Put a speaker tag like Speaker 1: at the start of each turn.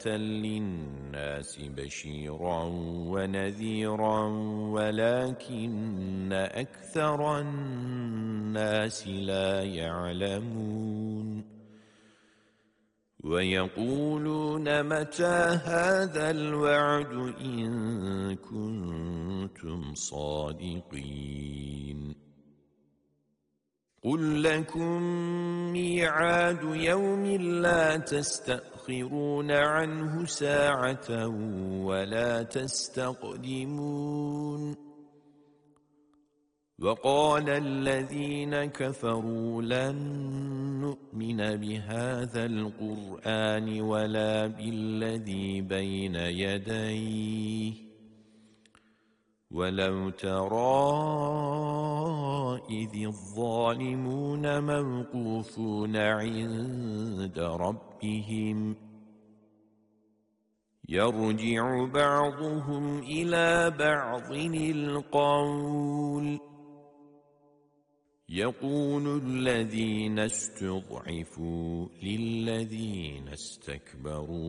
Speaker 1: للناس بشيرا ونذيرا ولكن أكثر الناس لا يعلمون ويقولون متى هذا الوعد إن كنتم صادقين قل لكم ميعاد يوم لا تستأخرون عنه ساعة ولا تستقدمون وقال الذين كفروا لن نؤمن بهذا القرآن ولا بالذي بين يديه ولو ترى إذ الظالمون موقوفون عند ربهم يرجع بعضهم إلى بعض القول يقول الذين استضعفوا للذين استكبروا